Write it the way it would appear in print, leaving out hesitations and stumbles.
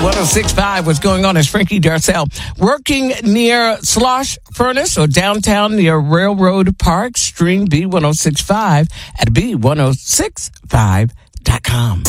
B1065. What's going on is Frankie Darcell working near Slosh Furnace or downtown near Railroad Park. Stream B1065 at B1065.com.